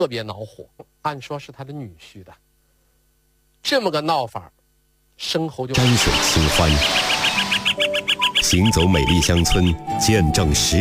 特别恼火，按说是他的女婿的，这么个闹法，申侯就山水清欢，行走美丽乡村，见证